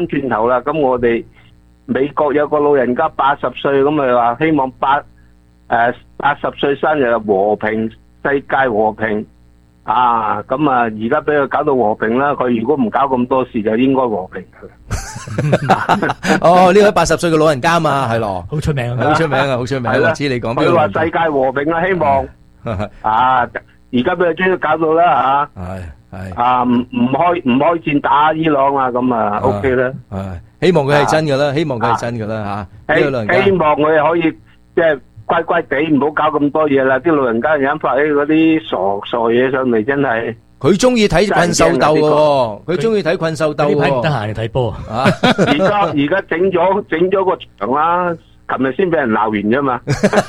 轉頭啦，咁我哋美國有個老人家80歲，咁咪話希望80歲生日和平，世界和平啊！咁啊，而家俾佢搞到和平啦，佢如果唔搞咁多事，就應該和平噶啦。 哦，呢位80歲嘅老人家嘛，係咯， 好出名啊， 好出名啊，好出名。我知你講邊佢話個。 世界和平啊，希望啊，而家俾佢終於搞到啦嚇。 係啊，唔開戰打伊朗啊，咁啊 OK 啦。 希望佢係真噶啦，希望佢係真噶啦嚇。呢個老人家希望佢哋可以即係乖乖地，唔好搞咁多嘢啦。啲老人家引發起嗰啲傻嘢上嚟，真係。 佢中意睇困獸鬥嘅喎，佢中意睇困獸鬥喎。 呢排唔得閒嚟睇波啊！ 而家整咗個場啦，琴日先俾人鬧完啫嘛。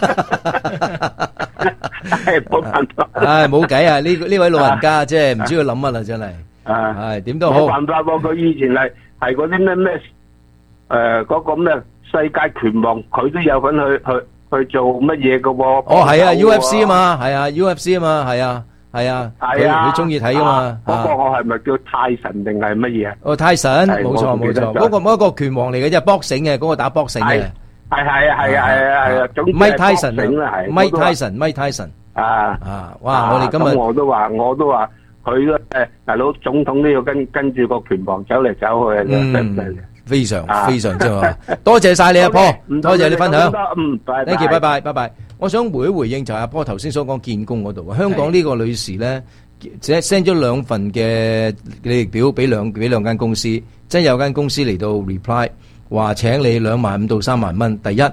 冇辦法。 冇計啊！呢位老人家即係唔知佢諗乜啦，真係。係點都好。 冇辦法喎，佢以前係嗰啲咩嗰個咩世界拳王，佢都有份去做乜嘢嘅喎。 哦，係啊 ，UFC 啊嘛，係啊 ，UFC 啊嘛，係啊。係啊，佢中意睇噶嘛。 嗰個我係咪叫泰神定係乜嘢啊？ 哦，泰神，冇錯冇錯，嗰個拳王嚟嘅啫，boxing嘅，嗰個打 boxing嘅。係啊，總之係 boxing 啦，係。Mike Tyson。哇！我哋今日我都話佢都大佬總統都要跟住個拳王走嚟走去。 非常之好，多謝晒你阿波，多謝你分享。Thank you，拜拜。我想回應就係阿波頭先所講建工嗰度，香港呢個女士咧，即係 send 咗2份嘅履歷表俾兩間公司，即係有間公司嚟到 reply 話請你25,000到3萬蚊。第一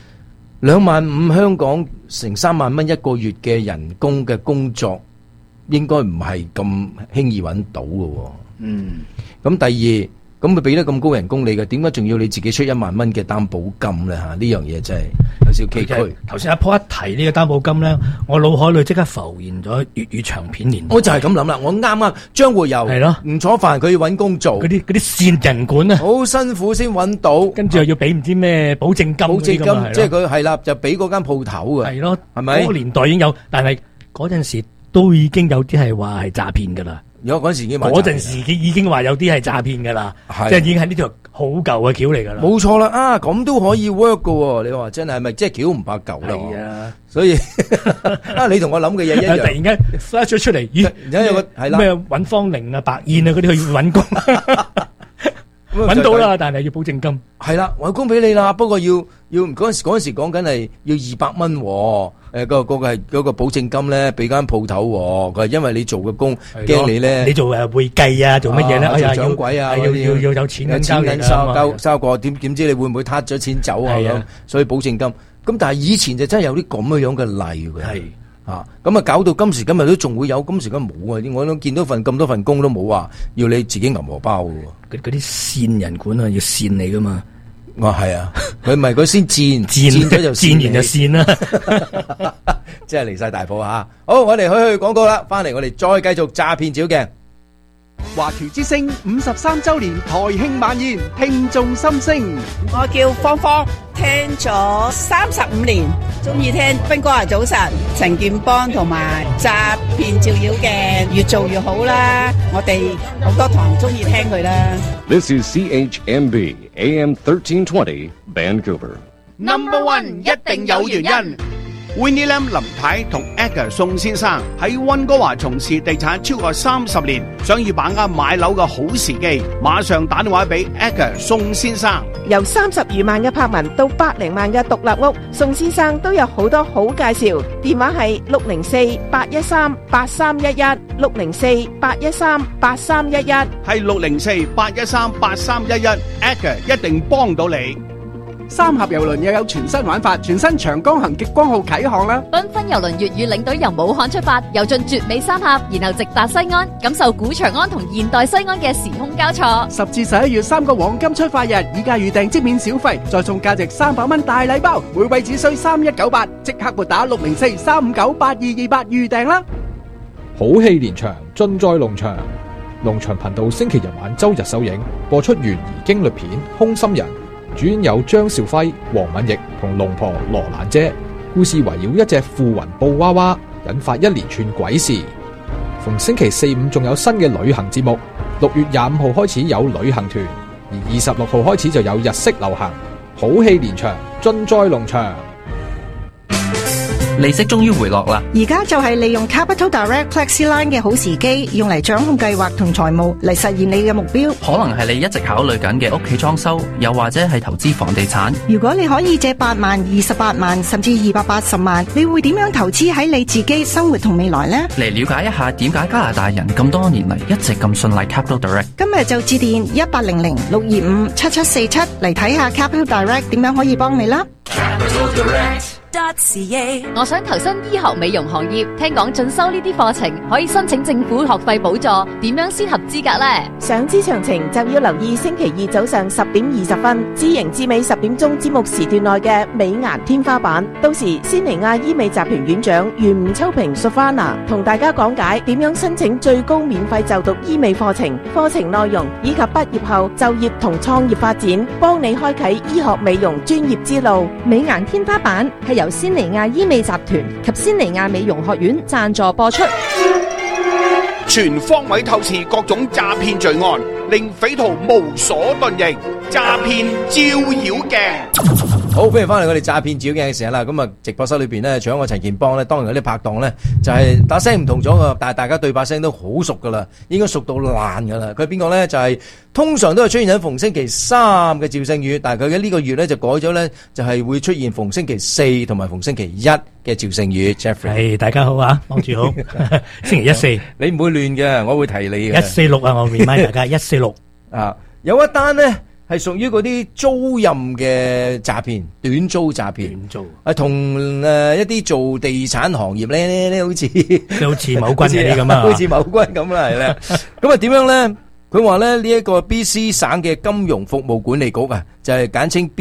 ，25,000香港成3萬蚊一個月嘅人工嘅工作，應該唔係咁輕易揾到嘅。咁第二。咁佢俾得咁高人工你嘅，點解仲要你自己出1萬蚊嘅擔保金咧？呢樣嘢真係有少崎嶇。 頭先阿波一提呢個擔保金咧，我腦海裏即刻浮現咗粵語長片年代。 我就係咁諗啦，我啱張活游係咯，吳楚帆佢要揾工做， 嗰啲線人管啊， 好辛苦先揾到， 跟住又要俾唔知咩保證金， 即係佢係啦，就俾嗰間鋪頭嘅。係咯， 係咪？ 嗰個年代已經有，但係嗰陣時都已經有啲係話係詐騙噶啦。 如果嗰陣時已經話有啲係詐騙噶啦，即係已經係呢條好舊嘅橋嚟噶啦。 冇錯啦，咁都可以 work 噶喎。你話真係咪即係橋唔怕舊啦？係啊，所以你同我諗嘅嘢一樣。 突然間 flash 咗出嚟，咦？ 而家有個係啦， 咩尹芳玲啊、白燕啊嗰啲去揾工，揾到啦，但係要保證金。 係啦，揾工俾你啦，不過要嗰陣時講緊係要200蚊喎。嗰個係嗰個保證金咧，俾間鋪頭喎。佢係因為你做嘅工，驚你咧， 你做會計啊，做乜嘢咧？ 做掌櫃啊， 要有錢收過，點知你會唔會撻咗錢走啊？咁所以保證金。咁但係以前就真係有啲咁樣嘅例嘅。係咁啊，搞到今時今日都仲會有，今時今日冇啊！我都見到咁多份工都冇話要你自己揞荷包嘅。 嗰啲線人管啊，要線你噶嘛。 係啊，佢唔係佢先賤咗就賤完就線啦， 真係離晒大譜吓。好，我哋去廣告啦，翻嚟我哋再繼續詐騙照鏡。 華僑之聲53周年台慶晚宴，聽眾心聲。 我叫芳芳，聽咗35年，中意聽斌哥啊早晨，陳健邦同埋詐騙照妖鏡，越做越好啦。我哋好多堂中意聽佢啦。 This is CHMB AM 1320 Vancouver。 Number one 一定有原因。Winnie Lam 林太同 Edgar 宋先生喺溫哥華從事地產超過30年，想要把握買樓嘅好時機，馬上打電話俾 Edgar 宋先生。 由30餘萬嘅柏文到100萬嘅獨立屋，宋先生都有好多好介紹。電話係604-813-8311 604-813-8311，係 604-813-8311 Edgar 一定幫到你。 三峽郵輪又有全新玩法，全新長江行極光號啟航啦！ 繽紛郵輪粵語領隊由武漢出發，遊進絕美三峽，然後直達西安，感受古長安同現代西安嘅時空交錯。 10至11月3個黃金出發日，以價預訂即免小費，再送價值300蚊大禮包，每位只需3198，即刻撥打604-359-8228預訂啦！ 好戲連場，盡在龍翔。龍翔頻道星期日晚周日首映，播出懸疑驚慄片《空心人》。主演有張兆輝、黃敏奕同龍婆羅蘭姐，故事圍繞一隻附雲布娃娃，引發一連串鬼事。逢星期4、5仲有新嘅旅行節目，6月25號開始有旅行團， 而26號開始就有日式流行，好戲連場，盡在龍翔。 利息終於回落啦！ 而家就係利用 Capital Direct FlexiLine 嘅好時機，用嚟掌控計劃同財務，嚟實現你嘅目標。 可能係你一直考慮緊嘅屋企裝修，又或者係投資房地產。 如果你可以借8萬、28萬，甚至280萬，你會點樣投資喺你自己生活同未來呢？ 嚟了解一下點解加拿大人咁多年嚟一直咁信賴 Capital Direct。 今日就致電1800-625-7747嚟睇下 Capital Direct 點樣可以幫你啦。 我想投身醫學美容行業，聽講進修呢啲課程可以申請政府學費補助，點樣先合資格呢？ 想知詳情就要留意星期二早上10點20分，知營知美10點鐘節目時段內嘅美顏天花板。到時仙尼亞醫美集團院長袁吳秋平 Sofana 同大家講解點樣申請最高免費就讀醫美課程、課程內容以及畢業後就業同創業發展，幫你開啟醫學美容專業之路。 美顏天花板係由仙尼亞醫美集團及仙尼亞美容學院贊助播出， 全方位透視各種詐騙罪案，令匪徒無所遁形。詐騙照妖鏡。 好，歡迎翻嚟我哋詐騙照妖鏡嘅時候啦。咁啊，直播室裏邊咧，除咗我陳健邦咧，當然有啲拍檔咧，就係打聲唔同咗噶，但係大家對把聲都好熟噶啦，應該熟到爛噶啦。佢係邊個咧？就係通常都係出現喺逢星期3嘅趙聖宇，但係佢嘅呢個月咧就改咗咧，就係會出現逢星期4同埋逢星期1嘅趙聖宇 Jeffrey。 係大家好啊，望住好。星期1、4， 你唔會亂嘅，我會提你嘅。 146啊，我 remind 大家146 啊，有一單咧。係屬於嗰啲租賃嘅詐騙，短租詐騙，同一啲做地產行業咧，好似某君嗰啲咁啊， 好似某君咁啦，係啦。咁啊點樣咧？佢話咧呢一個 BC 省嘅金融服務管理局啊，就係簡稱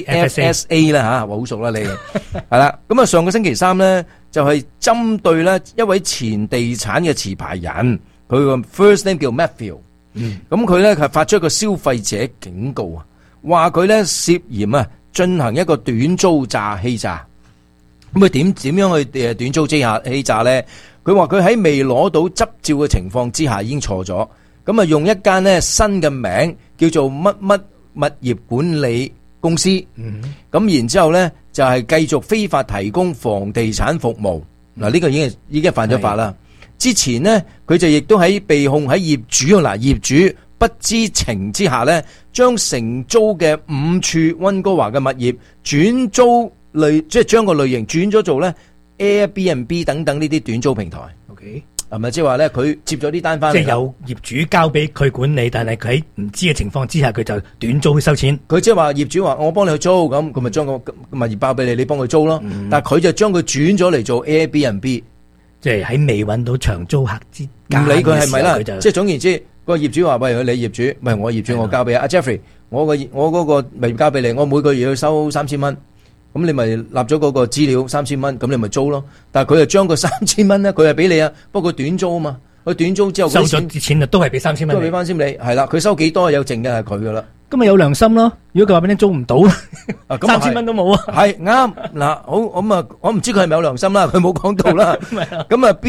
BCFSA 啦吓，好熟啦你係啦。咁啊上個星期3咧就係針對咧一位前地產嘅持牌人，佢個 first name 叫 Matthew。咁佢咧係發出一個消費者警告啊，話佢咧涉嫌啊進行一個短租欺詐。咁佢點樣去短租欺詐咧？佢話佢喺未攞到執照嘅情況之下已經錯咗，咁啊用一間咧新嘅名叫做乜乜物業管理公司，咁然之後咧就係繼續非法提供房地產服務。嗱呢個已經犯咗法啦。之前呢，佢就亦都喺被控喺業主不知情之下呢，將承租嘅5處溫哥華嘅物業轉租即係將個類型轉咗做呢 Airbnb 等等呢啲短租平台。 OK， 係咪即係話呢？佢接咗啲單翻嚟， 即係有業主交俾佢管理，但係佢喺唔知嘅情況之下，佢就短租收錢。 佢即係話業主話我幫你去租，咁佢咪將個物業包俾你，你幫佢租咯。但係佢就將佢轉咗嚟做 Airbnb。 即係喺未揾到長租客之間， 唔理佢係咪啦，即係總言之，個業主話喂，你業主，唔係我業主，我交俾阿 Jeffrey，我嗰個物業交俾你，我每個月要收3000蚊，咁你咪立咗嗰個資料3000蚊，咁你咪租咯。但係佢就將個3000蚊咧，佢係俾你啊，不過短租啊嘛，佢短租之後收咗啲錢都係俾3000蚊， 都俾翻先你，係啦，佢收幾多有剩嘅係佢噶啦。 咁咪有良心咯！如果佢話俾你租唔到，3000蚊都冇啊！ 係啱嗱，好咁啊，我唔知佢係咪有良心啦，佢冇講到啦。咁啊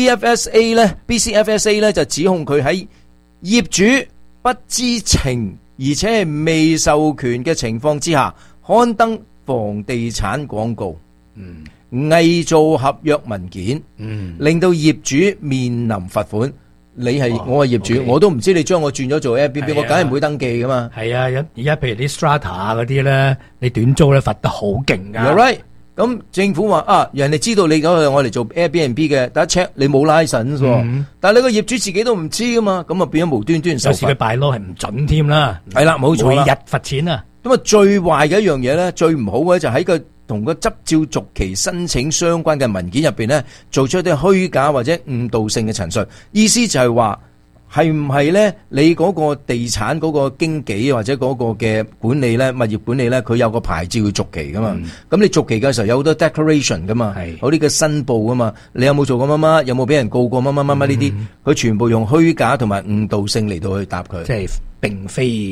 ，BCFSA 咧就指控佢喺業主不知情而且係未授權嘅情況之下，刊登房地產廣告，偽造合約文件，令到業主面臨罰款。你係我係業主，我都唔知你將我轉咗做 Airbnb，我梗係唔會登記噶嘛。 係啊，而家譬如啲 Strata 嗰啲咧，你短租咧罰得好勁噶。 You're right，咁政府話啊，人哋知道你嗰個我嚟做 Airbnb 嘅，第一 check 你冇 license 喎，但係你個業主自己都唔知噶嘛，咁啊變咗無端端受罰。 有時佢擺攞係唔準添啦。 係啦，冇錯啦， 每日罰錢啊。 咁啊最壞嘅一樣嘢咧，最唔好嘅就喺個同個執照續期申請相關嘅文件入邊咧，做出一啲虛假或者誤導性嘅陳述，意思就係話係唔係咧？你嗰個地產嗰個經紀或者嗰個嘅管理咧，物業管理咧，佢有個牌照要續期噶嘛？咁你續期嘅時候有好多 declaration 噶嘛，有啲嘅申報噶嘛，你有冇做過乜乜？有冇俾人告過乜乜乜乜呢啲？佢全部用虛假同埋誤導性嚟到去答佢， 即係並非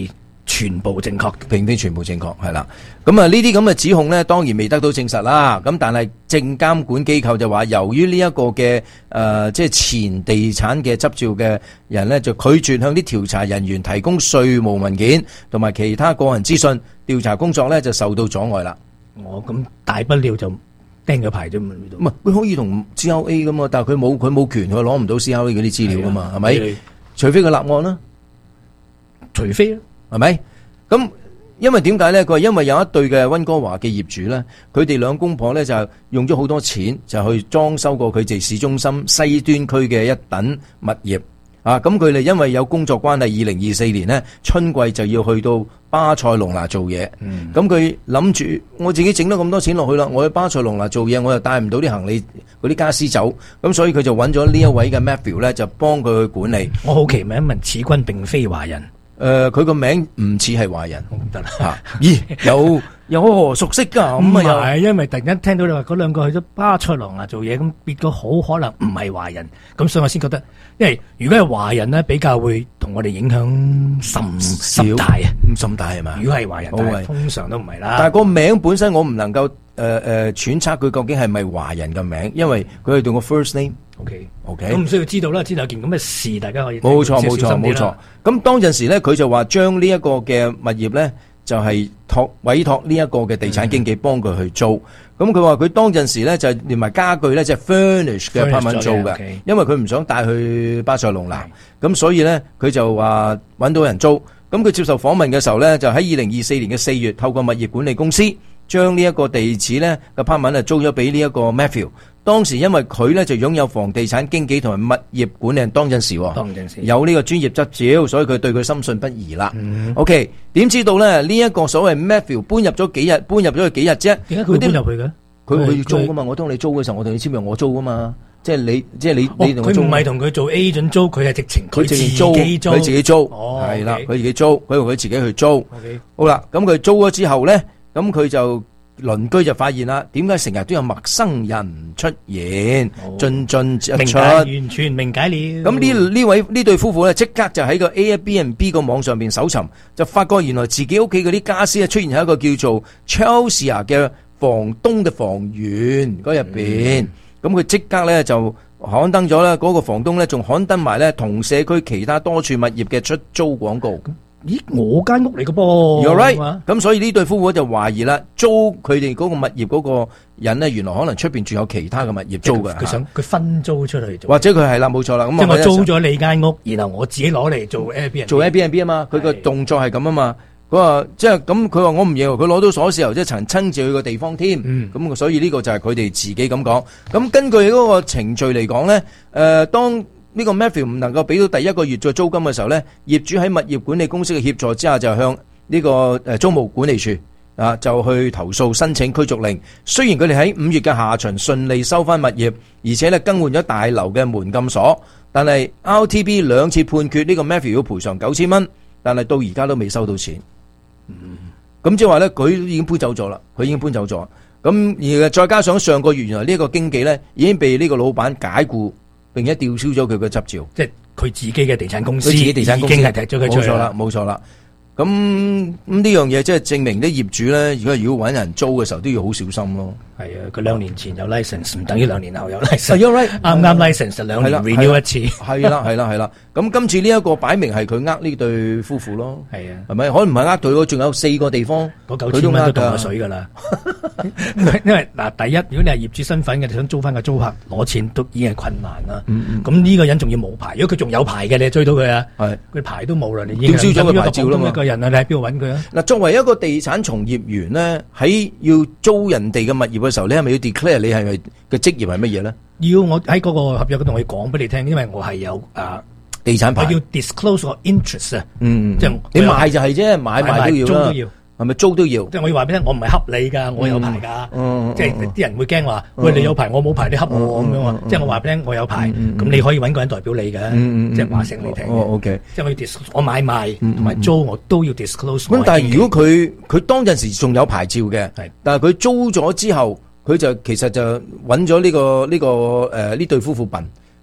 全部正確， 並非全部正確，係啦。咁啊，呢啲咁嘅指控呢，當然未得到證實啦。咁但係證監管機構就話，由於呢一個嘅即係前地產嘅執照嘅人呢，就拒絕向啲調查人員提供稅務文件同埋其他個人資訊，調查工作呢就受到阻礙啦。 咁大不了就釘咗牌啫嘛。 唔係，佢可以同 CRA 噶嘛，但係佢冇權，佢攞唔到 CRA 嗰啲資料噶嘛，係咪？除非佢立案啦， 除非啦， 係咪？咁因為點解咧？佢話因為有一對嘅溫哥華嘅業主咧，佢哋兩公婆咧就用咗好多錢就去裝修過佢哋市中心西端區嘅一等物業啊！咁佢哋因為有工作關係，2024年呢春季就要去到巴塞隆拿做嘢。咁佢諗住我自己整咗咁多錢落去啦，我去巴塞隆拿做嘢，我又帶唔到啲行李嗰啲家私走，咁所以佢就揾咗呢一位嘅 Matthew 咧，就幫佢去管理。 我好奇問一問，此君並非華人？ 佢個名唔似係華人，得啦。咦，有何熟悉噶？咁啊， 係因為突然間聽到你話嗰兩個去咗巴塞隆拿做嘢，咁別個好可能唔係華人，咁所以我先覺得，因為如果係華人咧，比較會同我哋影響甚大啊， 甚大係嘛？ 如果係華人，但係通常都唔係啦。 但係個名本身我唔能夠揣測佢究竟係咪華人嘅名，因為佢係用個 first name。OK， 咁唔需要知道啦，知道有件咁嘅事，大家可以冇錯。咁當陣時咧，佢就話將呢一個嘅物業咧，就係委託呢一個嘅地產經紀幫佢去租。咁佢話佢當陣時咧就連埋家具咧，即係 furnish 嘅 apartment 租嘅，因為佢唔想帶去巴塞隆拿，咁所以咧佢就話揾到人租。咁佢接受訪問嘅時候咧，就喺2024年嘅4月，透過物業管理公司將呢一個地址咧嘅 apartment 租咗俾呢一個 Matthew。當時因為佢咧就擁有房地產經紀同埋物業管理人，當陣時有呢個專業執照，所以佢對佢深信不疑啦。OK， 點知道咧呢一個所謂 Matthew 搬入咗去幾日啫？點解佢會搬入去嘅？ 佢租噶嘛？我當你租嘅時候，我同你簽約，我租噶嘛。即係你同佢租。佢唔係同佢做 agent 租，佢係直情佢自己租。 佢自己租。係啦，佢自己租，佢同佢自己去租。好啦，咁佢租咗之後咧，咁佢就。鄰居就發現啦，點解成日都有陌生人出現，進一出， 完全明解了。 咁呢對夫婦咧，即刻就喺個 Airbnb 個網上邊搜尋，就發覺原來自己屋企嗰啲家私出現喺一個叫做 Chelsea 嘅房東嘅房源嗰入邊。咁佢即刻咧就刊登咗咧，嗰個房東咧仲刊登埋咧同社區其他多處物業嘅出租廣告。 咦，我間屋嚟嘅噃 ，You're right。咁所以呢對夫婦就懷疑啦，租佢哋嗰個物業嗰個人呢，原來可能出邊仲有其他嘅物業租嘅。 佢想佢分租出去做， 或者佢係啦，冇錯啦。咁即係我租咗你間屋，然後我自己攞嚟做 Airbnb。 做 Airbnb 啊嘛，佢個動作係咁啊嘛。佢話即係咁，佢話我唔認為佢攞到鎖匙，即係曾親自去個地方添。咁所以呢個就係佢哋自己咁講。咁根據嗰個程序嚟講呢，當呢個 Matthew 唔能夠俾到第一個月嘅租金嘅時候呢，業主喺物業管理公司嘅協助之下，就向呢個租務管理處就去投訴申請驅逐令。雖然佢哋喺5月嘅下旬順利收翻物業，而且咧更換咗大樓嘅門禁鎖，但係 RTB 2次判決呢個 Matthew 要賠償9000蚊，但係到而家都未收到錢。咁即係話呢，佢已經搬走咗啦，咁而再加上上個月原來呢個經紀呢已經被呢個老闆解僱，並且吊銷咗佢嘅執照， 即係佢自己嘅地產公司， 已經係踢咗佢出去啦。 冇錯啦。咁呢樣嘢即係證明啲業主咧，如果揾人租嘅時候都要好小心咯。 係啊，佢2年前有 license， 唔等於2年後有 license。啱 license 2年 renew 一次。 係啦。咁今次呢一個擺明係佢呢對夫婦咯。 係啊， 係咪？可能唔係佢，仲有4個地方， 嗰9000蚊都凍過水噶啦。因為嗱，第一，如果你係業主身份嘅，你想租翻個租客攞錢都已經係困難啦。咁呢個人仲要冇牌，如果佢仲有牌嘅，你追到佢啊？係，佢牌都冇啦，你已經吊銷咗個牌照啦嘛。一個人啊，你喺邊度揾佢啊？嗱， 作為一個地產從業員咧，喺要租人哋嘅物業嘅時候，你係咪要 declare 你係咪嘅職業係乜嘢咧？ 要我喺嗰個合約嗰度我要講俾你聽，因為我係有地產牌， 我要 disclose 個 interest 啊。 即係你買就係啫，買賣都要啦。係咪租都要？ 即係我要話俾你聽，我唔係恰你㗎，我有牌㗎。即係啲人會驚話，喂，你有牌，我冇牌，你恰我咁樣啊？即係我話俾你聽，我有牌，咁你可以揾個人代表你嘅，即係話聲你聽。 OK。 即係我買賣同埋租我都要 disclose。 咁但係如果佢當陣時仲有牌照嘅，但係佢租咗之後，佢就其實就揾咗呢對夫婦笨。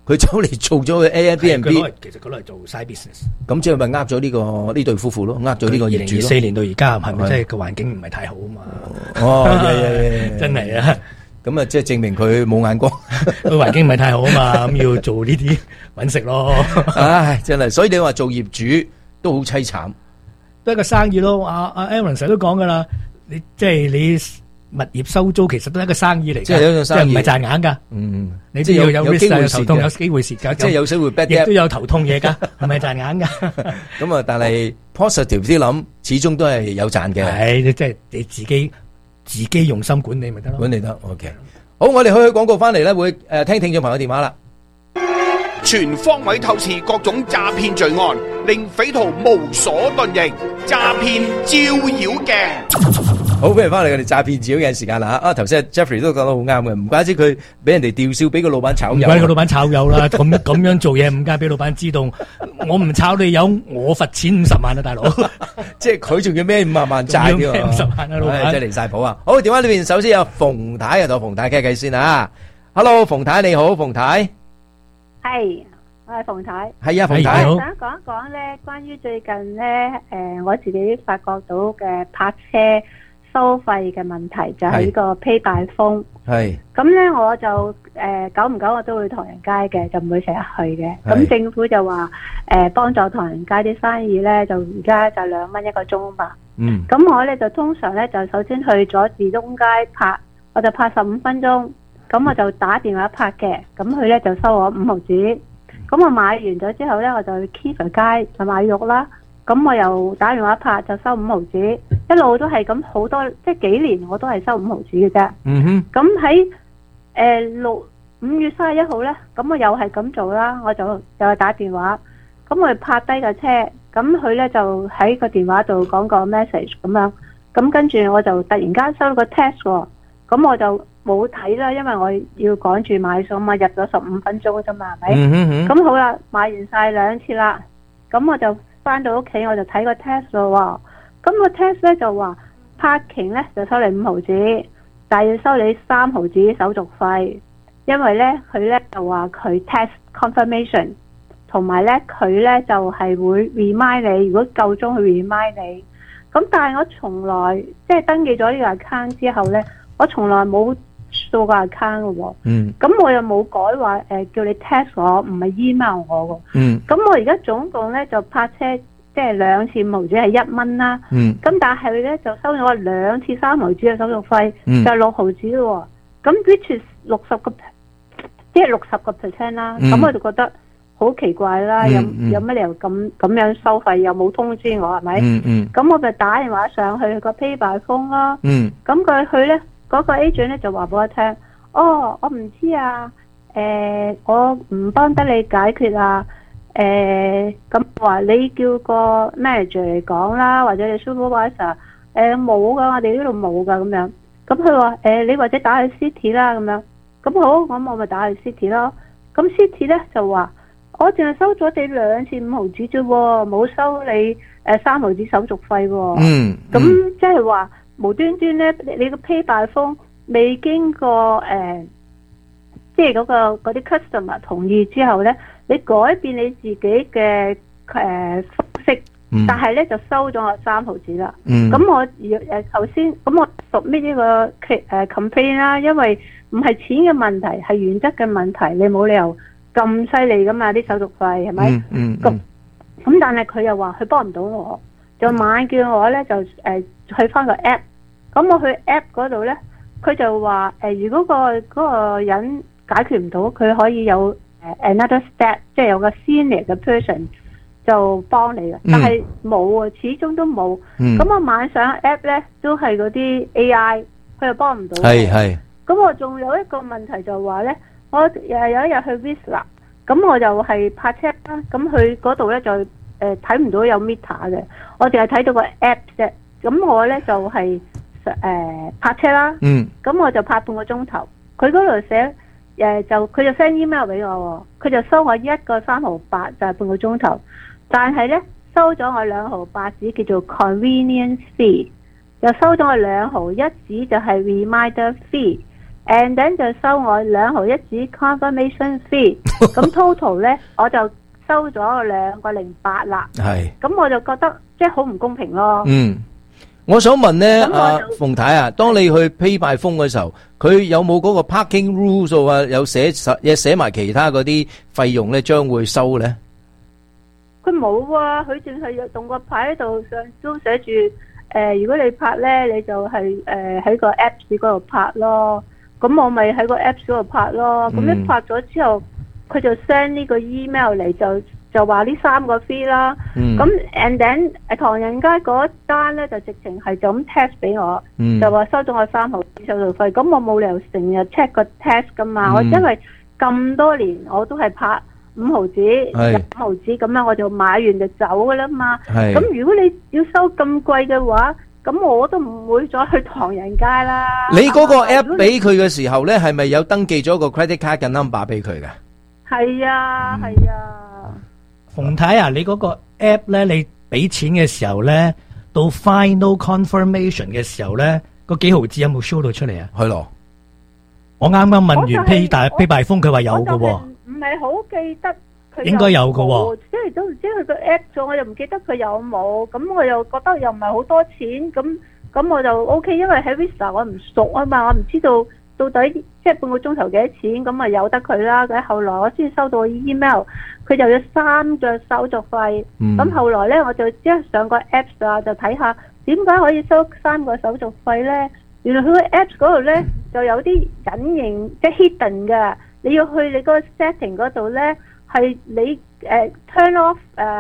佢走嚟做咗佢 Airbnb， 其實佢攞嚟做 side business。 咁即係咪呃咗呢對夫婦咯？呃咗呢個業主咯。 2024年到而家係咪即係個環境唔係太好啊嘛？真係啊！ 咁啊，即係證明佢冇眼光， 個環境唔係太好啊嘛，咁要做呢啲搵食咯。 唉，真係，所以你話做業主都好凄慘， 都係一個生意咯。阿 Aaron 成日都講噶啦，你即係你物業收租，其實都係一個生意嚟， 即係一個生意， 唔係賺硬噶。你都要有機會頭痛，有機會蝕噶， 即係有機會 bad debt， 亦都有頭痛嘢噶，係咪賺硬噶？ 咁啊，但係 positive 啲諗，始終都係有賺嘅。 係，即係你自己用心管理咪得咯。 管理得 OK。好，我哋去廣告翻嚟咧，會聽聽眾朋友電話啦。 全方位透視各種詐騙罪案，令匪徒無所遁形。詐騙照妖鏡。 好，歡迎翻嚟我哋詐騙照妖鏡時間啦。啊，頭先 Jeffrey 都講得好啱嘅，唔怪之佢俾人哋吊銷，俾個老闆炒魷。 唔怪個老闆炒魷啦，咁樣做嘢唔該俾老闆知道，我唔炒你魷，我罰錢50萬啊，大佬！ 即係佢仲要孭50萬債嘅喎 ，50萬啊，老闆！ 真係離晒譜啊！好，電話裏邊首先有馮太啊，同馮太傾偈先啊。Hello， 馮太你好，馮太。 係，我係馮太。 係啊，馮太。 我想講一講咧，關於最近咧，我自己發覺到嘅泊車收費嘅問題，就係呢個 Pay by Phone。係。咁咧，我就久唔久我都會唐人街嘅，就唔會成日去嘅。咁政府就話幫助唐人街啲生意咧，就而家就2蚊一個鐘嘛。嗯。咁我咧就通常咧就首先去佐治東街泊，我就泊15分鐘。咁我就打電話泊嘅，咁佢咧就收我5毫子。咁我買完咗之後咧，我就去 Kiva 街就買肉啦。咁我又打電話泊就收5毫子，一路都係咁好多，即係幾年我都係收5毫子嘅啫。嗯哼。咁喺5月31號咧，咁我又係咁做啦，我就又係打電話。咁我泊低架車，咁佢咧就喺個電話度講個 message 咁樣。咁跟住我就突然間收到個 text 喎，咁我就冇睇啦，因為我要趕住買餸嘛，入咗15分鐘啫嘛，係咪？咁好啦，買完晒2次啦，咁我就翻到屋企，我就睇個 test 咯。咁個 test 咧就話 parking 咧就收你5毫子，但係要收你3毫子手續費，因為咧佢咧就話佢 test confirmation， 同埋咧佢咧就係會 remind 你，如果夠鐘去 remind 你。咁但係我從來即係登記咗呢個 account 之後咧，我從來冇掃個 account 嘅喎，咁我又冇改話叫你 test 我，唔係 email 我喎，咁我而家總共咧就泊車即係2次5毫子係1蚊啦，咁但係佢咧就收咗我2次3毫子嘅手續費，就6毫子咯喎，咁 which is 60% 啦，咁我就覺得好奇怪啦，有乜理由咁樣收費又冇通知我係咪？咁我咪打電話上去個 Pay by Phone 咯，咁佢咧。嗰個 agent 咧就話俾我聽，我唔知啊，我唔幫得你解決啊，咁話你叫個 manager 嚟講啦，或者你 supervisor，冇噶，我哋呢度冇噶咁樣。咁佢話你或者打去 city 啦咁樣。咁好，咁我咪打去 city 咯。咁 city 咧就話我淨係收咗你2次5毫子啫，冇收你3毫子手續費喎。咁即係話。無端端咧，你個 Pay by Phone未經過即係嗰啲 customer 同意之後咧，你改變你自己嘅方式，但係咧就收咗我3毫子啦。咁我頭先咁我submit呢個complaint 啦，因為唔係錢嘅問題，係原則嘅問題，你冇理由咁犀利噶嘛啲手續費係咪？咁但係佢又話佢幫唔到我，就猛叫我咧就去翻個 app。咁我去 app 嗰度咧，佢就話如果嗰個人解決唔到，佢可以有another step， 即係有個 senior 嘅 person 就幫你嘅。但係冇啊，始終都冇。咁我晚上 app 咧都係嗰啲 AI， 佢又幫唔到。係。咁我仲有一個問題就話咧，我有一日去 Whistler， 咁我就係泊車啦。咁佢嗰度咧就睇唔到有 meter 嘅，我淨係睇到個 app 啫。咁我咧就係泊車啦，咁我就泊半個鐘頭。佢嗰度寫佢就 send email 俾我，佢就收我1個3毫8，就係半個鐘頭。但係咧收咗我2毫8紙叫做 convenience fee， 又收咗我2毫1紙就係 reminder fee。 ，and then 就收我2毫1子 confirmation fee， 咁 total 咧我就收咗2.08啦。 係， 咁我就覺得即係好唔公平咯。 我想問咧，阿馮太啊，當你去 Pay by Phone 嘅時候，佢有冇嗰個 parking rules 啊？有寫埋其他嗰啲費用咧，將會收咧？ 佢冇啊，佢淨係有動個牌喺度上都寫住，如果你拍咧，你就係喺個 Apps 嗰度拍咯。咁我咪喺個 Apps 嗰度拍咯。咁一拍咗之後，佢就 send 呢個 email 嚟就話呢3個 fee 啦，咁 and then 唐人街嗰單咧就直情係就咁 test 俾我，就話收咗我3毫子手續費，咁我冇理由成日 check 個 test 噶嘛，我因為咁多年我都係拍5毫子、5毫子咁樣，我就買完就走噶啦嘛，咁如果你要收咁貴嘅話，咁我都唔會再去唐人街啦。 你嗰個 app 俾佢嘅時候咧，係咪有登記咗個 credit card 嘅 number 俾佢嘅？ 係啊，係啊。 馮太啊，你嗰個 app 咧，你俾錢嘅時候咧，到 final confirmation 嘅時候咧，個幾毫子有冇 show 到出嚟啊？ 係咯， 我啱啱問完 Pay by Phone，佢話有嘅喎。 唔係好記得佢應該有嘅喎， 即係都唔知佢個 app 咗，我又唔記得佢有冇。咁我又覺得又唔係好多錢，咁我就 OK， 因為喺 Visa 我唔熟啊嘛，我唔知道到底即係半個鐘頭幾多錢，咁咪由得佢啦。咁後來我先收到 email。佢就要3個手續費，咁後來咧我就即係上個 Apps 啊，就睇下點解可以收3個手續費咧？原來佢個 Apps 嗰度咧就有啲隱形即係 hidden 嘅，你要去你個 setting 嗰度咧係你turn off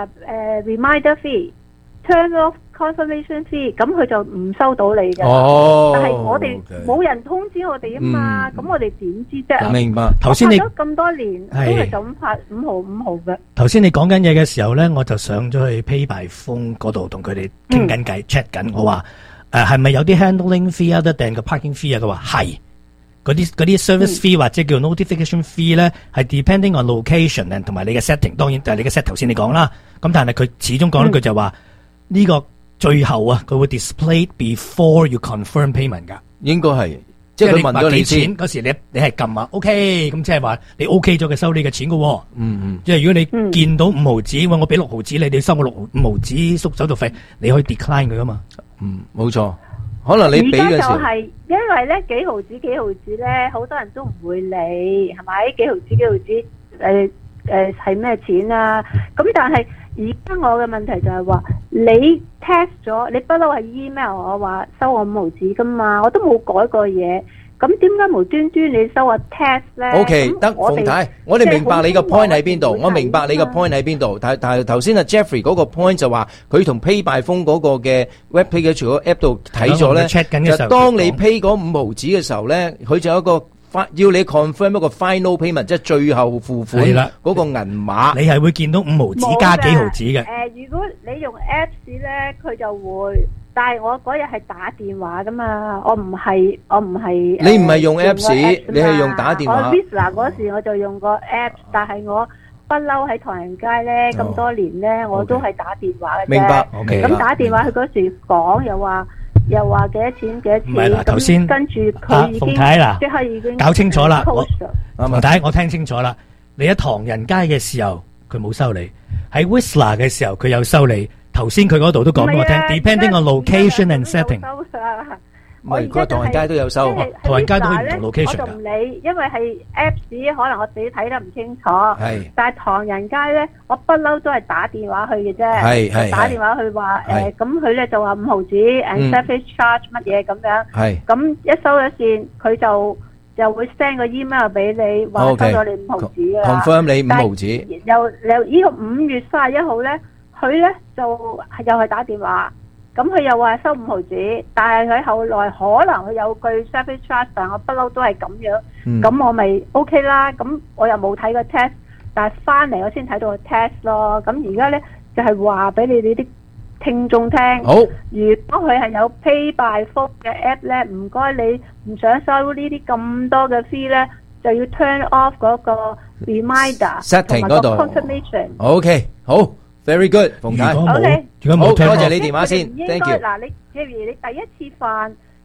reminder fee。turn off confirmation fee， 咁佢就唔收到你嘅。但係我哋冇人通知我哋啊嘛，咁我哋點知啫？ 明白。頭先你拍咗咁多年，都係就咁拍5毫5毫嘅。 頭先你講緊嘢嘅時候咧，我就上咗去 Pay by Phone 嗰度同佢哋傾緊偈 check 緊，我話係咪有啲 handling fee other than 個 parking fee 啊？佢話係。嗰啲 service fee 或者叫 notification fee 咧，係 depending on location 同埋你嘅 setting， 當然就係你嘅 set 頭先你講啦。咁但係佢始終講一句就話。呢個最後啊，佢會 display before you confirm payment 噶， 應該係，即係佢問咗你先嗰時你係撳啊 OK， 咁即係話你 OK 咗佢收你嘅錢噶，即係如果你見到5毫子，喂我俾6毫子你收我5毫子手續費，你可以 decline 佢噶嘛， 冇錯，可能你俾嘅時候， 而家就係因為咧幾毫子咧，好多人都唔會理，係咪？幾毫子係咩錢啊？咁但係。而家我嘅問題就係話，你 test 咗，你不嬲係 email 我話收我5毫子噶嘛，我都冇改過嘢，咁點解無端端你收我 test 咧 ？OK， 得馮太，我哋明白你個 point 喺邊度，我明白你個 point 喺邊度，但係頭先阿 Jeffrey 嗰個 point 就話，佢同 Pay by Phone 嗰個嘅 web page 嗰個 app 度睇咗咧，就當你 pay 嗰5毫子嘅時候咧，佢就有一個。要你 confirm 一個 final payment， 即係最後付款嗰個銀碼， 你係會見到5毫子加幾毫子嘅。 如果你用 Apps 咧，佢就會，但係我嗰日係打電話噶嘛，我唔係。 你唔係用 Apps， 你係用打電話。 我 Visa 嗰時我就用個 Apps， 但係我不嬲喺唐人街咧咁多年咧，我都係打電話嘅啫。 明白 ，OK。 咁打電話佢嗰時講又話幾多錢， 唔係啦，頭先跟住佢已經即刻已經搞清楚啦。馮太，我聽清楚啦。你喺唐人街嘅時候，佢冇收你；喺 Whistler 嘅時候，佢有收你。頭先佢嗰度都講俾我聽 ，depending on location and setting。 唔係，佢唐人街都有收， 唐人街都唔同 location 㗎。我就唔理，因為係 Apps， 可能我自己睇得唔清楚。係。但係唐人街咧，我不嬲都係打電話去嘅啫。係。打電話去話咁佢咧就話5毫子 and service charge 乜嘢咁樣。係。咁一收咗線，佢就會 send 個 email 俾你，話收咗你5毫子㗎啦。 confirm 你5毫子。 又呢個5月31號咧，佢咧就又係打電話。咁佢又話收5毫子，但係佢後來可能佢有句 service charge， 但我不嬲都係咁樣，咁我咪 OK 啦。咁我又冇睇個 test， 但係翻嚟我先睇到個 test 咯。咁而家咧就係話俾你哋啲聽眾聽。好，如果佢係有 Pay by Phone 嘅 app 咧，唔該你唔想收呢啲咁多嘅 fee 咧，就要 turn off 嗰個 reminder setting 嗰度 confirmation。OK， 好。Very good， 馮太。 如果冇， 多謝你電話先 ，thank you。 嗱，譬如你第一次犯，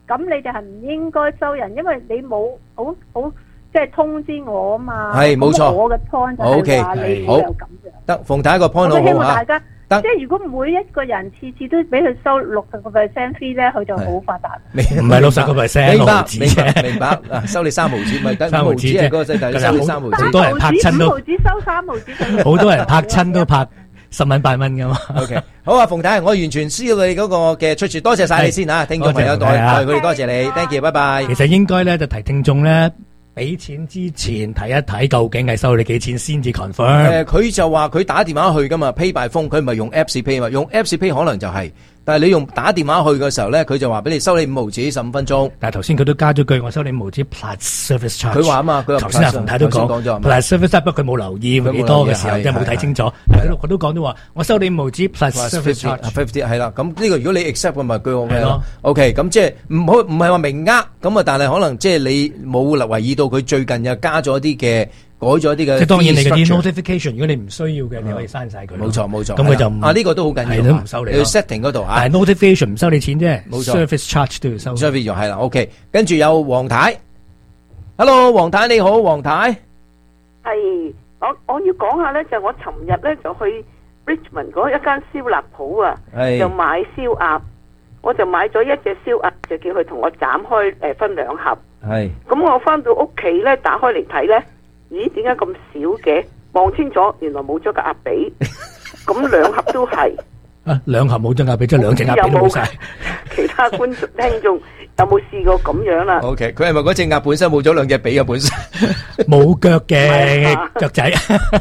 咁你哋係唔應該收人，因為你冇好即係通知我啊嘛。 係冇錯。 我嘅 point 就係話你有咁樣。 得，鳳太一個 point 好好嚇。 即係如果每一個人次次都俾佢收60% fee 咧，佢就好發達。 唔係60%， 明白。收你3毫子咪得，3毫子係嗰個世界收你3毫子。 好多人拍親都 5毫子收3毫子， 好多人拍親都拍10蚊8蚊噶嘛。 OK， 好啊，鳳太，我完全知道你嗰個嘅出處，多謝晒你先嚇，聽眾朋友代佢哋多謝你 ，thank you，拜拜。 其實應該咧就提聽眾咧。俾錢之前睇一睇究竟係收你幾錢先至 confirm。 佢就話佢打電話去噶嘛 ，pay by phone， 佢唔係用 Apps Pay 嘛，用 Apps Pay 可能就係、是。但係你用打電話去嘅時候咧，佢就話俾你收你5毫子15分鐘。 但係頭先佢都加咗句，我收你5毫子 plus service charge。 佢話啊嘛，佢頭先阿馮太都講咗 plus service charge，不過佢冇留意幾多嘅時候，即係冇睇清楚。佢都講咗話，我收你5毫子 plus service charge。 係啦，咁呢個如果你 accept 嘅咪句我嘅咯。OK， 咁即係唔係話明呃咁啊，但係可能即係你冇留意到佢最近又加咗啲嘅。改咗啲嘅， 即係當然你嗰啲 notification， 如果你唔需要嘅，你可以刪晒佢。 冇錯， 咁佢就呢個都好緊要， 都唔收你。 你去 setting 嗰度啊， 但係 notification 唔收你錢啫， 冇錯 service charge 都要收。 service 係啦 ，OK。跟住有黃太 ，Hello， 黃太你好，黃太。 係，我要講下咧，就我尋日咧就去 Richmond 嗰一間燒臘鋪啊，就買燒鴨，我就買咗一隻燒鴨，就叫佢同我斬開分2盒。係。咁我翻到屋企咧，打開嚟睇咧。咦？點解咁少嘅？望清楚，原來冇咗個鴨髀，咁2盒都係。 啊，2盒冇咗鴨髀，即係2隻鴨髀都冇晒。 其他觀眾聽眾有冇試過咁樣啦 ？OK， 佢係咪嗰隻鴨本身冇咗2隻髀嘅本身？ 冇腳嘅腳仔。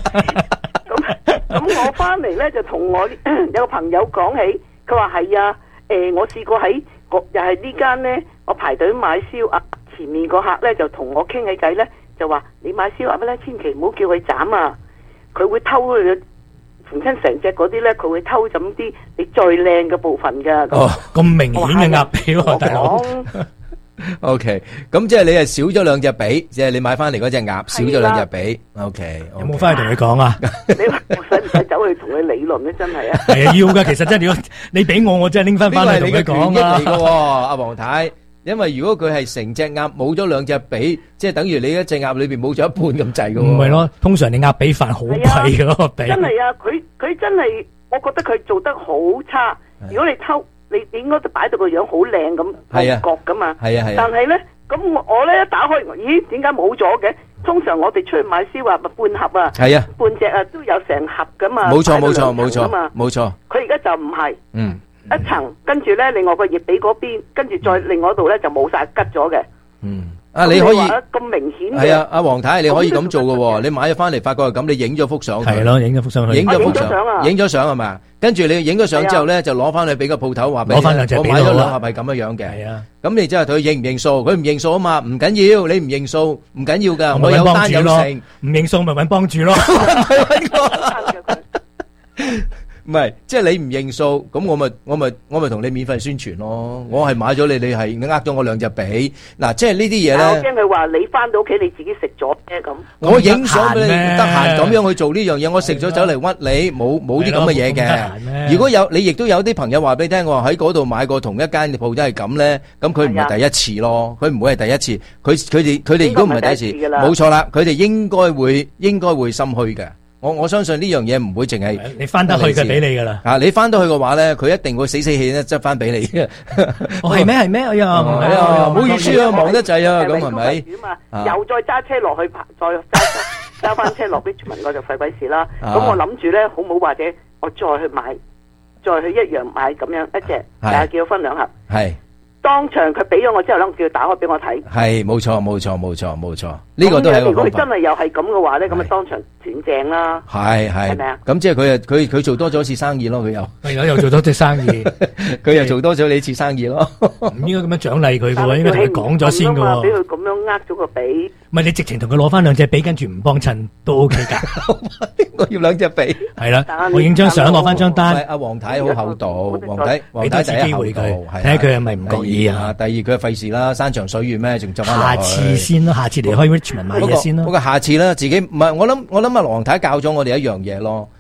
咁我翻嚟咧就同我有個朋友講起，佢話係啊，我試過喺又係呢間咧，我排隊買燒鴨，前面個客咧就同我傾起偈咧。就話你買燒鴨咧，千祈唔好叫佢斬啊！佢會偷佢逢親成隻嗰啲咧，佢會偷咁啲你最靚嘅部分噶。 哦，咁明顯嘅鴨髀喎，大佬。 OK， 咁即係你係少咗2隻髀，即係你買翻嚟嗰隻鴨少咗2隻髀。OK， 有冇翻去同佢講啊？ 你話我使唔使走去同佢理論咧？真係啊！ 係啊，要噶，其實真係如果你俾我真係拎翻翻嚟同佢講啊！ 呢個係你嘅權益嚟噶，阿黃太。因為如果佢係成隻鴨冇咗2隻髀，即係等於你一隻鴨裏邊冇咗一半咁滯噶。 唔係咯，通常你鴨髀飯好貴噶咯，髀。 真係啊，佢真係，我覺得佢做得好差。如果你偷，你應該都擺到個樣好靚咁，好角噶嘛。係啊係啊。但係咧，咁我咧一打開，咦？點解冇咗嘅？通常我哋出去買燒鴨咪半盒啊，係啊，半隻啊都有成盒噶嘛。 冇錯冇錯冇錯冇錯。 佢而家就唔係。一層，跟住咧，另外個葉髀嗰邊，跟住再另外度咧就冇晒吉咗嘅。 你可以咁明顯嘅。 係啊，阿黃太，你可以咁做嘅。你買咗翻嚟，發覺係咁，你影咗幅相。 係咯，影咗幅相去。 影咗幅相，影咗相係咪？跟住你影咗相之後咧，就攞翻去俾個鋪頭話俾你。攞翻2隻髀。我買咗2盒係咁樣樣嘅。係啊。咁你之後佢認唔認數？佢唔認數啊嘛，唔緊要，你唔認數唔緊要噶，我有單有成。 唔認數咪搵幫主咯。 唔係，即係你唔認數，咁我咪同你免費宣傳咯。我係買咗你，你係呃咗我2隻髀。嗱，即係呢啲嘢咧。 我驚佢話你翻到屋企你自己食咗咩咁。 我影相俾你，得閒咁樣去做呢樣嘢，我食咗走嚟屈你，冇啲咁嘅嘢嘅。如果有你亦都有啲朋友話俾你聽，我話喺嗰度買過同一間嘅鋪都係咁咧，咁佢唔係第一次咯，佢唔會係第一次。佢哋如果唔係第一次，冇錯啦，佢哋應該會心虛嘅。我相信呢樣嘢唔會淨係你翻得去嘅俾你噶啦。 啊，你翻得去嘅話咧，佢一定會死氣咧執翻俾你嘅。 係咩？係咩？哎呀， 唔係啊，唔好意思啊，忙得滯啊，咁係咪？ 又再揸車落去，再揸翻車落 Richmond， 我就費鬼事啦。咁我諗住咧，好唔好或者我再去買，再去一樣買咁樣一隻，但係叫分2盒。係。當場佢俾咗我之後咧，我叫佢打開俾我睇。係，冇錯，呢個都係一個方法。如果佢真係又係咁嘅話咧，咁啊當場斷正啦。係咪啊？咁即係佢做多咗一次生意咯，佢又做多隻生意， 佢又做多咗你次生意咯。唔應該咁樣獎勵佢嘅喎，應該同佢講咗先嘅喎。 俾佢咁樣呃咗個髀。 唔係你直情同佢攞翻2隻髀，跟住唔幫襯都 OK 㗎。 我要2隻髀。係啦， 我影張相攞翻張單。 阿黃太好厚道，黃太第一厚道， 睇下佢係咪唔覺意啊？ 第二佢費事啦，山長水遠咩，仲執翻落去。 下次先咯，下次離開 Richmond 買嘢先咯。 不過下次啦，自己唔係我諗阿黃太教咗我哋一樣嘢咯。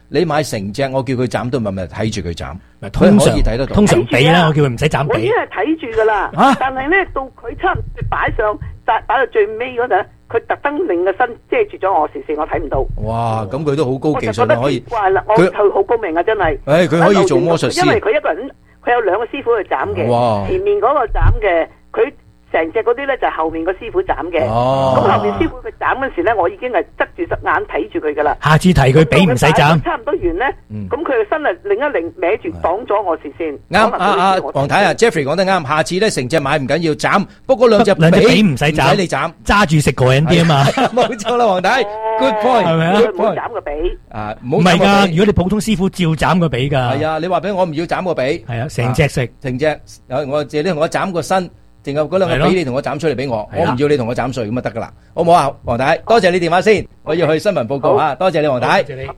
你買成隻，我叫佢斬都咪睇住佢斬， 通常可以睇得到。 通常俾啦，我叫佢唔使斬俾。 我已經係睇住噶啦，但係咧到佢差唔多擺到最尾嗰陣，佢特登令個身遮住咗我視線，我睇唔到。 哇！咁佢都好高技術啦，可以。 怪啦，佢好高明啊，真係。 佢可以做魔術師。 因為佢一個人，佢有兩個師傅去斬嘅。 哇！ 前面嗰個斬嘅，佢成隻嗰啲咧就係後面個師傅斬嘅。哦。咁後面師傅佢斬嗰時咧，我已經係側住隻眼睇住佢噶啦。 下次提佢俾唔使斬。 差唔多完咧，咁佢個身啊擰一擰歪住擋咗我視線。 啱黃太啊 ，Jeffrey 講得啱。下次咧成隻買唔緊要斬，不過兩隻俾唔使斬， 你斬， 揸住食過癮啲啊嘛。 冇錯啦，黃太 ，good point 係咪啊？ 唔好斬個髀。 啊， 唔係㗎，如果你普通師傅照斬個髀㗎。 係啊，你話俾我唔要斬個髀。 係啊，成隻食， 成隻。我借你同我斬個身。淨係嗰兩個髀你同我斬出嚟俾我唔要你同我斬碎咁就得噶啦，好唔好啊？黃太，多謝你電話先，我要去新聞報告吓，多謝你黃太。 多謝你。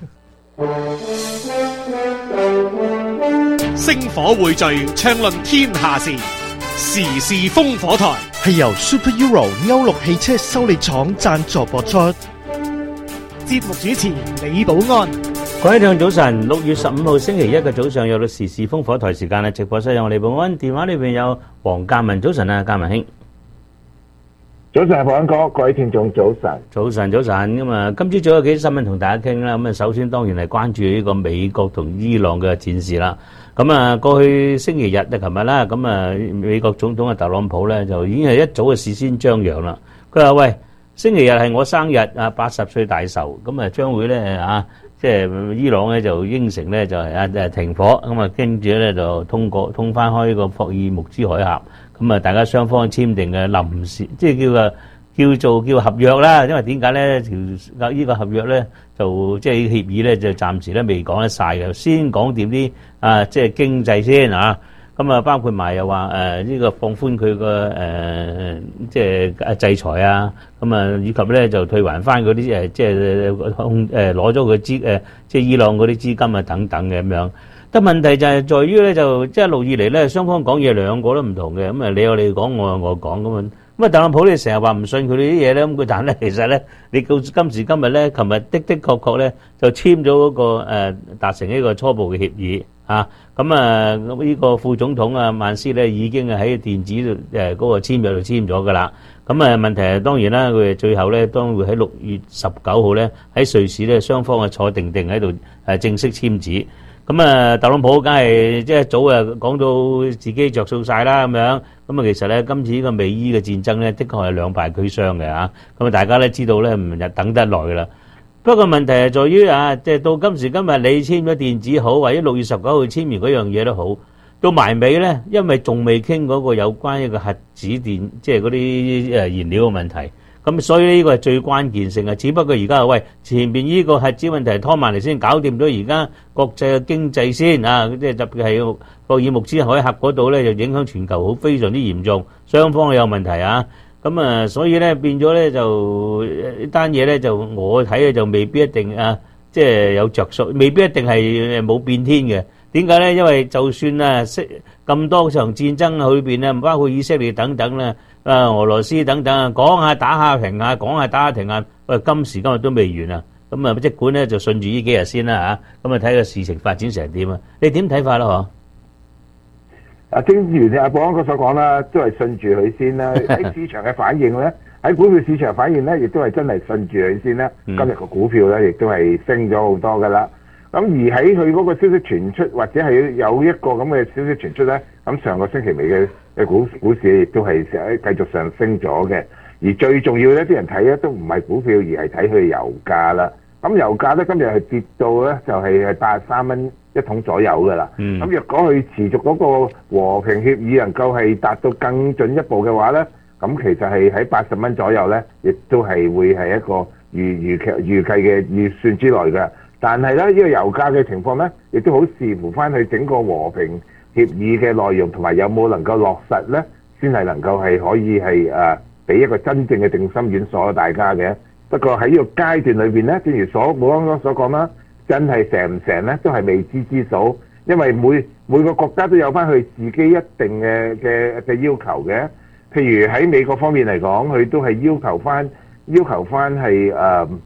星火匯聚，暢論天下事，時事烽火台係由 Super Euro 歐陸汽車修理廠贊助播出。節目主持李寶安。 各位聽眾早晨，6月15號星期一嘅早上有到時事烽火台時間啦，直播室有我李寶安，電話裏邊有黃鑑文，早晨啊，鑑文兄。 早晨，寶安哥，各位聽眾早晨。 早晨，咁啊，今朝早有幾啲新聞同大家傾啦。咁啊，首先當然係關注呢個美國同伊朗嘅戰事啦。咁啊，過去星期日就琴日啦，咁啊，美國總統嘅特朗普咧就已經係一早嘅事先張揚啦。佢話喂，星期日係我生日啊，80歲大壽，咁啊將會咧啊。即係伊朗咧就應承咧就係停火，咁啊跟住咧就通翻開呢個霍爾木茲海峽，咁啊大家雙方簽訂嘅臨時，即係叫合約啦。因為點解咧呢個合約咧就即係協議咧就暫時咧未講得晒嘅，先講掂啲即係經濟先啊。咁啊，包括埋又話呢個放寬佢個即係制裁啊，咁啊以及咧就退還翻嗰啲即係攞咗佢即係伊朗嗰啲資金啊等等嘅咁樣。但問題就係在於咧，就即係一路以嚟咧，雙方講嘢兩個都唔同嘅，咁啊你有你講，我有我講咁啊。咁啊，特朗普你成日話唔信佢哋啲嘢咧，咁佢但咧其實咧，你到今時今日咧，琴日的確咧就簽咗嗰個達成一個初步嘅協議啊。咁啊，呢個副總統啊曼斯咧已經喺電子嗰個簽約度簽咗噶啦。咁啊問題係當然啦，佢哋最後咧當會喺6月19號咧喺瑞士咧雙方啊坐定喺度正式簽字。咁啊，特朗普梗係即係早啊講到自己着數晒啦咁樣。咁啊，其實咧今次呢個美伊嘅戰爭咧，的確係兩敗俱傷嘅嚇。咁啊，大家咧知道咧唔日等得耐噶啦。不過問題係在於即係到今時今日，你簽咗電子好，或者6月19號簽完嗰樣嘢都好，到埋尾咧，因為仲未傾嗰個有關一個核子電，即係嗰啲燃料嘅問題。咁所以呢個係最關鍵性嘅，只不過而家喂前邊呢個核子問題拖埋嚟先，搞掂咗而家國際嘅經濟先啊！即係特別係霍爾木茲海峽嗰度咧，就影響全球好非常之嚴重，雙方有問題啊！咁啊，所以咧變咗咧就呢單嘢咧就我睇咧就未必一定即係有着數，未必一定係冇變天嘅。點解咧？因為就算咁多場戰爭裏邊咧，包括以色列等等咧，俄羅斯等等，講下打下停下，講下打下停下，喂，今時今日都未完啊！咁啊，即管咧就順住呢幾日先啦嚇，咁啊睇個事情發展成點啊？你點睇法啦？嗬？ 正如阿保安哥所講啦，都係順住佢先啦。喺市場嘅反應咧，喺股票市場反應咧，亦都係真係順住佢先啦。今日個股票咧，亦都係升咗好多噶啦。咁而喺佢嗰個消息傳出，或者係有一個咁嘅消息傳出咧，咁上個星期尾嘅股市亦都係繼續上升咗嘅。而最重要咧，啲人睇咧都唔係股票，而係睇佢油價啦。咁油價咧今日係跌到咧就係83蚊一桶左右噶啦。咁若果佢持續嗰個和平協議能夠係達到更進一步嘅話咧，咁其實係喺80蚊左右咧，亦都係會係一個預計嘅預算之內嘅。但係咧，呢個油價嘅情況咧，亦都好視乎翻佢整個和平協議嘅內容同埋有冇能夠落實咧，先係能夠係可以係俾一個真正嘅定心丸鎖大家嘅。不過喺呢個階段裏邊咧，正如保安哥所講啦，真係成唔成咧都係未知之數，因為每個國家都有翻佢自己一定嘅要求嘅。譬如喺美國方面嚟講，佢都係要求翻係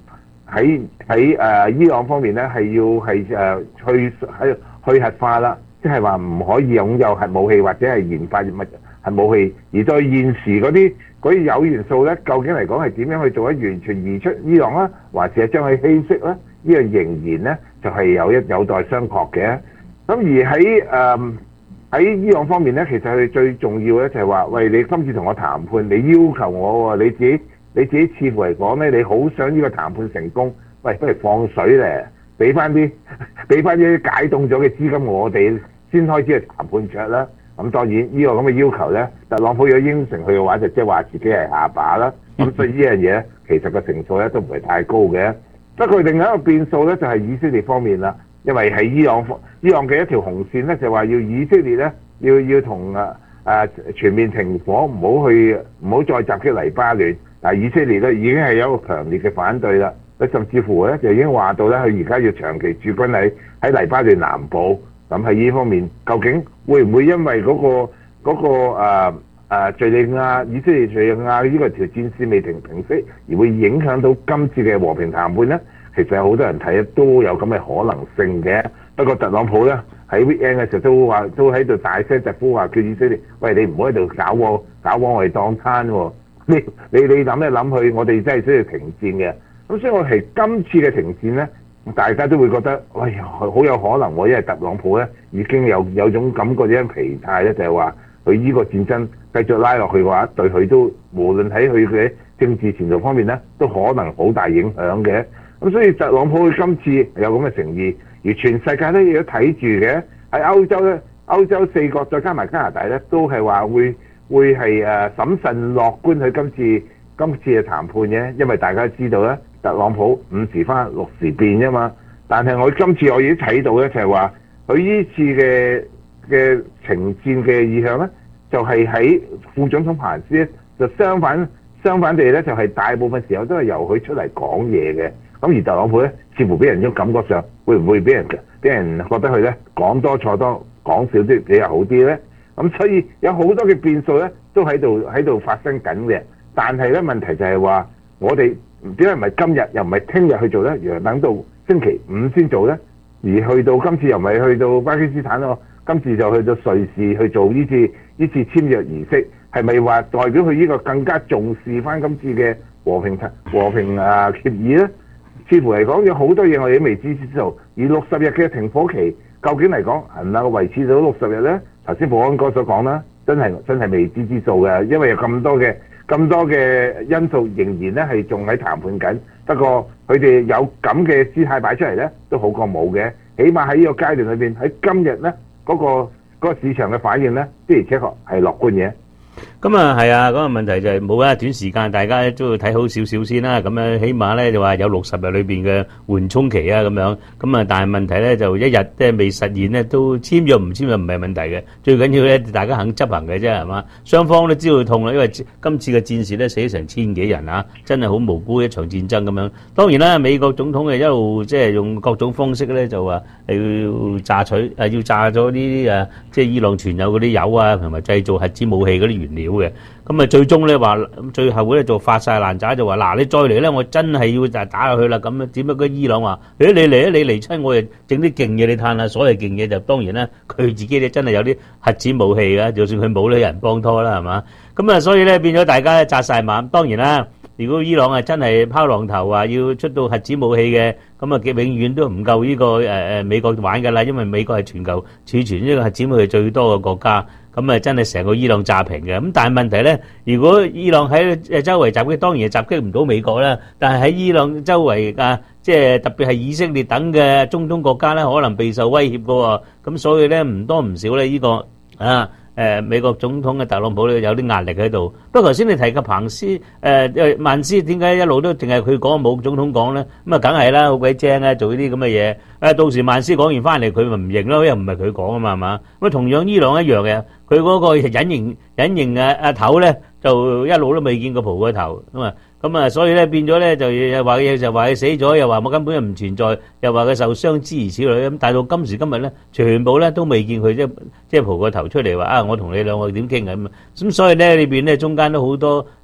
喺伊朗方面咧係要去核化啦，即係話唔可以擁有核武器或者係研發核武器，而在現時嗰啲鈾元素咧，究竟嚟講係點樣去做得完全移出伊朗啦，還是係將佢稀釋咧？呢樣仍然咧就係有待商榷嘅。咁而喺伊朗方面咧，其實佢最重要咧就係話，喂，你今次同我談判，你要求我喎，你自己似乎嚟講咧，你好想呢個談判成功，喂，不如放水咧，俾翻啲解凍咗嘅資金我哋先開始去談判桌啦。咁當然呢個咁嘅要求咧，特朗普如果應承佢嘅話，就即係話自己係下把啦。咁所以呢樣嘢咧，其實個成數咧都唔係太高嘅。不過另外一個變數咧就係以色列方面啦，因為喺伊朗嘅一條紅線咧，就話要以色列咧要同全面停火，唔好再襲擊黎巴嫩。但係以色列咧已經係有一個強烈嘅反對啦。佢甚至乎咧就已經話到咧，佢而家要長期駐軍喺黎巴嫩南部。咁喺呢方面，究竟會唔會因為嗰個敍利亞以色列敍利亞呢個條戰事未停息，而會影響到今次嘅和平談判呢？其實有好多人睇都有咁嘅可能性嘅。不過特朗普咧喺 weekend 嘅時候都喺度大聲疾呼話叫以色列，喂，你唔好喺度搞我哋當攤喎！你諗一諗去，我哋真係需要停戰嘅。咁所以我係今次嘅停戰咧，大家都會覺得，喂，好有可能喎，因為特朗普咧已經有種感覺，啲疲態咧，就係話佢呢個戰爭繼續拉落去嘅話，對佢都無論喺佢嘅政治前途方面咧，都可能好大影響嘅。咁所以特朗普佢今次有咁嘅誠意，而全世界咧亦都睇住嘅。喺歐洲咧，歐洲4國再加埋加拿大咧，都係話會係審慎樂觀佢今次嘅談判嘅，因為大家知道咧，特朗普5時翻6時變啫嘛。但係今次我已經睇到咧，就係話佢呢次嘅停戰嘅意向咧，就係喺副總統彭斯咧，就相反地咧，就係大部分時候都係由佢出嚟講嘢嘅。咁而特朗普咧，似乎俾人種感覺上，會唔會俾人覺得佢咧講多錯多，講少啲比較好啲咧？咁所以有好多嘅變數咧，都喺度發生緊嘅。但係咧問題就係話，我哋點解唔係今日又唔係聽日去做咧？而係等到星期5先做咧？而去到今次又唔係去到巴基斯坦咯，今次就去到瑞士去做呢次簽約儀式，係咪話代表佢呢個更加重視翻今次嘅和平協議咧？似乎嚟講有好多嘢我哋都未知之數，而60日嘅停火期究竟嚟講能夠維持到60日咧？頭先保安哥所講啦，真係未知之數嘅，因為有咁多嘅因素仍然咧係仲喺談判緊。不過佢哋有咁嘅姿態擺出嚟咧，都好過冇嘅。起碼喺呢個階段裏邊，喺今日咧嗰個市場嘅反應咧，的而且確係樂觀嘅。 咁啊，係啊，嗰個問題就係冇啦，短時間大家都要睇好少少先啦。咁樣起碼咧就話有60日裏邊嘅緩衝期啊，咁樣。咁啊，但係問題咧就一日即係未實現咧，都簽約唔簽約唔係問題嘅。最緊要咧大家肯執行嘅啫，係嘛？雙方都知道痛啦，因為今次嘅戰事咧死咗成1000幾人啊，真係好無辜一場戰爭咁樣。當然啦，美國總統嘅一路即係用各種方式咧就話係要榨取要榨咗啲即係伊朗存有嗰啲油啊，同埋製造核子武器嗰啲原料嘅。咁啊最終咧話最後咧就發晒爛渣，就話嗱，你再嚟咧我真係要打落去啦。咁樣點解個伊朗話你嚟啊，你嚟親我就整啲勁嘢你嘆下。所謂勁嘢就當然啦，佢自己咧真係有啲核子武器嘅，就算佢冇咧有人幫拖啦，係嘛？咁啊所以咧變咗大家咧紮晒馬。當然啦，如果伊朗係真係拋浪頭話要出到核子武器嘅，咁啊永遠都唔夠呢個美國玩㗎啦，因為美國係全球儲存呢個核子武器最多嘅國家。咁啊，真係成個伊朗炸平嘅。咁但係問題咧，如果伊朗喺周圍襲擊，當然係襲擊唔到美國啦。但係喺伊朗周圍即係特別係以色列等嘅中東國家咧，可能備受威脅嘅喎。咁所以咧，唔多唔少咧，呢個美國總統嘅特朗普咧有啲壓力喺度。不過頭先你提及曼斯點解一路都淨係佢講冇總統講咧？咁啊，梗係啦，好鬼精啊，做呢啲咁嘅嘢。到時曼斯講完翻嚟，佢咪唔認咯，因為唔係佢講啊嘛，係嘛？咁同樣伊朗一樣嘅，佢嗰個隱形嘅頭咧，就一路都未見過蒲個頭咁啊，所以咧變咗咧就話佢死咗，又話我根本就唔存在，又話佢受傷諸如此類咁。但係到今時今日咧，全部咧都未見佢即係蒲個頭出嚟話我同你兩個點傾咁。咁所以咧裏邊咧中間都好多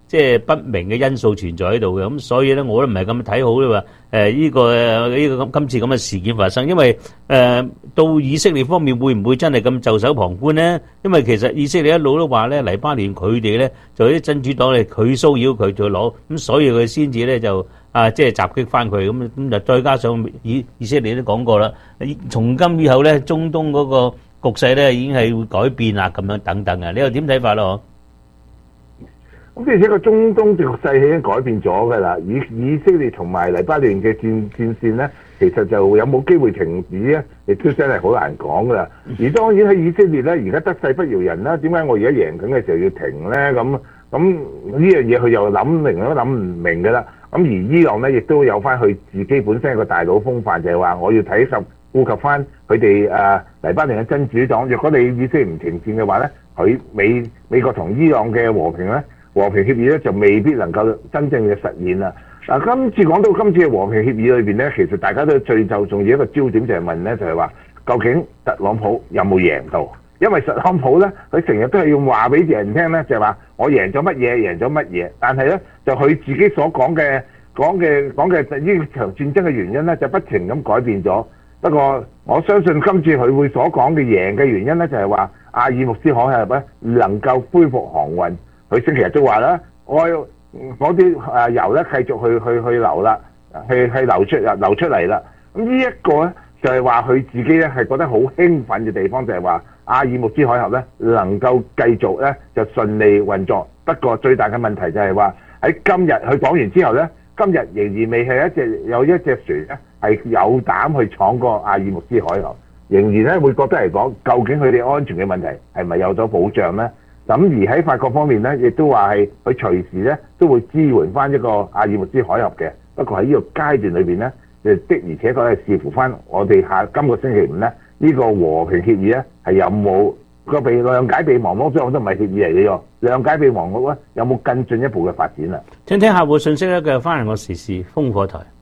即係不明嘅因素存在喺度嘅，咁所以咧我都唔係咁睇好咧話呢個今次咁嘅事件發生，因為到以色列方面會唔會真係咁袖手旁觀呢？因為其實以色列一路都話咧黎巴嫩佢哋咧就啲真主黨咧佢騷擾佢再攞，咁所以佢先至咧就即係襲擊翻佢，咁就再加上以色列都講過啦，從今以後咧中東嗰個局勢咧已經係會改變啦，咁樣等等啊，你又點睇法咯？ 咁而且個中東局勢已經改變咗㗎啦，以色列同埋黎巴嫩嘅戰線咧，其實就有冇機會停止咧，亦都真係好難講㗎啦。而當然喺以色列咧，而家得勢不饒人啦，點解我而家贏緊嘅時候要停咧？咁呢樣嘢佢又諗明都諗唔明㗎啦。咁而伊朗咧，亦都有翻佢自己本身一個大佬風範，就係話我要顧及翻佢哋黎巴嫩嘅真主黨。若果你以色列唔停戰嘅話咧，佢美國同伊朗嘅和平協議咧就未必能夠真正嘅實現啦。今次講到今次嘅和平協議裏邊咧，其實大家都最就重要一個焦點就係問咧，就係話究竟特朗普有冇贏到？因為特朗普咧，佢成日都係要話俾人聽咧，就係話我贏咗乜嘢，但係咧就佢自己所講嘅呢場戰爭嘅原因咧，就不停咁改變咗。不過我相信今次佢會所講嘅贏嘅原因咧，就係話阿爾穆斯海峽咧能夠恢復航運。佢星期日都話啦，我啲油咧繼續去流啦，去流出嚟啦。咁呢一個咧就係話佢自己咧係覺得好興奮嘅地方，就係話阿爾穆斯海峽咧能夠繼續咧就順利運作。不過最大嘅問題就係話喺今日佢講完之後咧，今日仍然未係有一隻船咧係有膽去闖過阿爾穆斯海峽，仍然咧會覺得嚟講，究竟佢哋安全嘅問題係咪有咗保障咧？咁而喺法國方面咧，亦都話係佢隨時咧都會支援翻一個阿爾穆斯海峽嘅。不過喺呢個階段裏邊咧，的而且確係視乎翻我哋今個星期五咧呢個和平協議咧係有冇個諒解備忘錄，所以我都唔係協議嚟嘅喎。諒解備忘錄咧有冇更進一步嘅發展啊？ 聽聽客戶信息咧，繼續翻嚟我時事風火台。